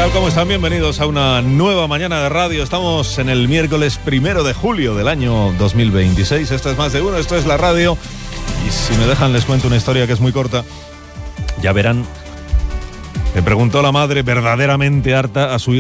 tal? ¿Cómo están? Bienvenidos a una nueva mañana de radio. Estamos en el miércoles 1 de julio del año 2026. Esto es Más de Uno, esto es la radio. Y si me dejan les cuento una historia que es muy corta. Ya verán. Le preguntó la madre verdaderamente harta a su hijo